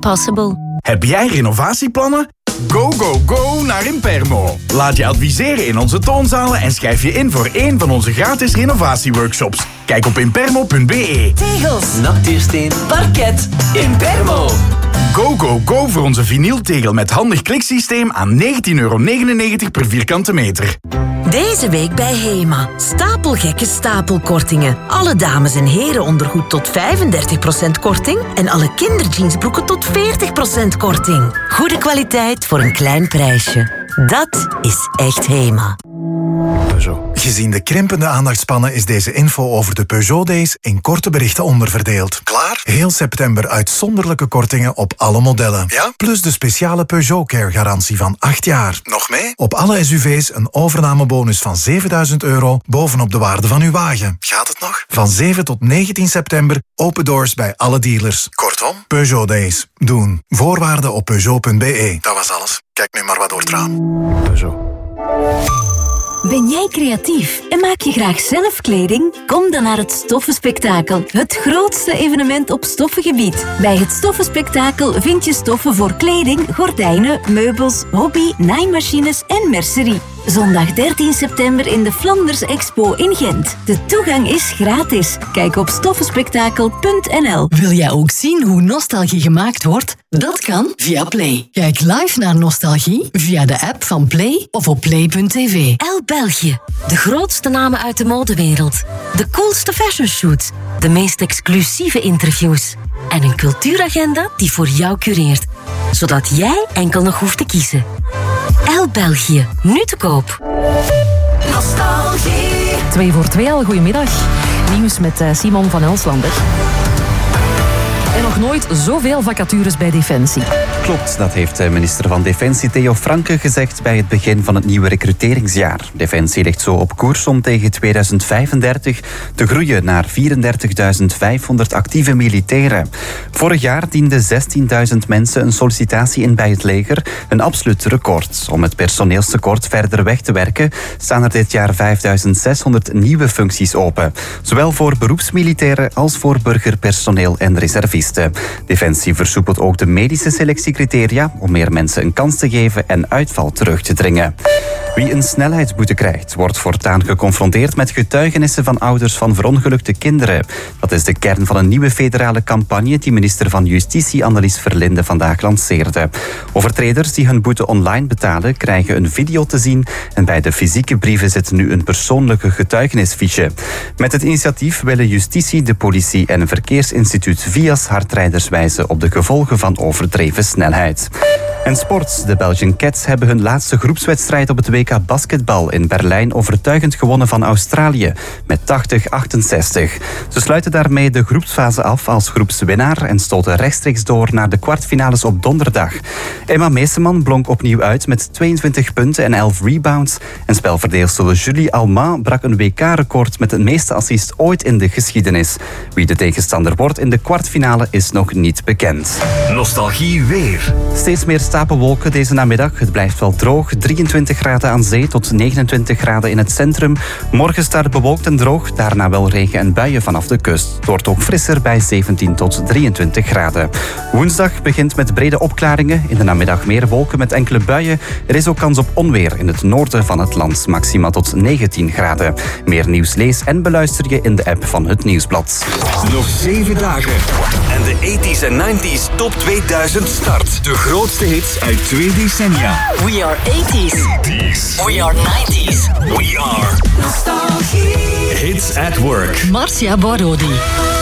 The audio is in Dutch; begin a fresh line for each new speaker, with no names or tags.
possible.
Heb jij renovatieplannen? Go, go, go naar Impermo. Laat je adviseren in onze toonzalen en schrijf je in voor één van onze gratis renovatieworkshops. Kijk op impermo.be.
Tegels, naktuursteen, parket, Impermo.
Go, go, go voor onze vinyltegel met handig kliksysteem aan €19,99 per vierkante meter.
Deze week bij HEMA. Stapelgekke stapelkortingen. Alle dames- en herenondergoed tot 35% korting. En alle kinderjeansbroeken tot 40% korting. Goede kwaliteit voor een klein prijsje. Dat is echt HEMA.
Gezien de krimpende aandachtspannen is deze info over de Peugeot Days in korte berichten onderverdeeld. Klaar? Heel september uitzonderlijke kortingen op alle modellen. Ja? Plus de speciale Peugeot Care garantie van 8 jaar. Nog mee? Op alle SUV's een overnamebonus van €7.000 bovenop de waarde van uw wagen. Gaat het nog? Van 7 tot 19 september open doors bij alle dealers. Kortom, Peugeot Days. Doen. Voorwaarden op Peugeot.be. Dat was alles. Kijk nu maar wat door het raam. Peugeot.
Ben jij creatief en maak je graag zelf kleding? Kom dan naar het Stoffenspektakel, het grootste evenement op stoffengebied. Bij het Stoffenspektakel vind je stoffen voor kleding, gordijnen, meubels, hobby, naaimachines en mercerie. Zondag 13 september in de Flanders Expo in Gent. De toegang is gratis. Kijk op stoffenspektakel.nl.
Wil jij ook zien hoe nostalgie gemaakt wordt? Dat kan via Play. Kijk live naar Nostalgie via de app van Play of op play.tv.
El België. De grootste namen uit de modewereld. De coolste fashionshoots. De meest exclusieve interviews. En een cultuuragenda die voor jou cureert. Zodat jij enkel nog hoeft te kiezen. El België. Nu te koop.
Nostalgie.
2 voor 2 al, goedemiddag. Nieuws met Simon van Elslander. En nog nooit zoveel vacatures bij Defensie.
Klopt, dat heeft minister van Defensie Theo Franke gezegd bij het begin van het nieuwe recruteringsjaar. Defensie ligt zo op koers om tegen 2035 te groeien naar 34.500 actieve militairen. Vorig jaar dienden 16.000 mensen een sollicitatie in bij het leger, een absoluut record. Om het personeelstekort verder weg te werken, staan er dit jaar 5.600 nieuwe functies open. Zowel voor beroepsmilitairen als voor burgerpersoneel en reservisten. Defensie versoepelt ook de medische selectiecriteria om meer mensen een kans te geven en uitval terug te dringen. Wie een snelheidsboete krijgt, wordt voortaan geconfronteerd met getuigenissen van ouders van verongelukte kinderen. Dat is de kern van een nieuwe federale campagne die minister van Justitie Annelies Verlinde vandaag lanceerde. Overtreders die hun boete online betalen, krijgen een video te zien en bij de fysieke brieven zit nu een persoonlijke getuigenisfiche. Met het initiatief willen justitie, de politie en een verkeersinstituut VIAS hardrijders wijzen op de gevolgen van overdreven snelheid. En sport. De Belgian Cats hebben hun laatste groepswedstrijd op het WK basketbal in Berlijn overtuigend gewonnen van Australië met 80-68. Ze sluiten daarmee de groepsfase af als groepswinnaar en stoten rechtstreeks door naar de kwartfinales op donderdag. Emma Meeseman blonk opnieuw uit met 22 punten en 11 rebounds. En spelverdeelster Julie Alma brak een WK-record met het meeste assist ooit in de geschiedenis. Wie de tegenstander wordt in de kwartfinale is nog niet bekend.
Nostalgie weer.
Steeds meer stapelwolken deze namiddag. Het blijft wel droog. 23 graden aan zee tot 29 graden in het centrum. Morgen staat het bewolkt en droog. Daarna wel regen en buien vanaf de kust. Het wordt ook frisser bij 17 tot 23 graden. Woensdag begint met brede opklaringen. In de namiddag meer wolken met enkele buien. Er is ook kans op onweer in het noorden van het land. Maxima tot 19 graden. Meer nieuws lees en beluister je in de app van Het Nieuwsblad.
Nog 7 dagen. En de 80s en 90s top 2000 start. De grootste hits uit 2 decennia.
We are 80s. We are 90s.
We are
Nostalgie.
Hits at Work.
Marcia Borodi.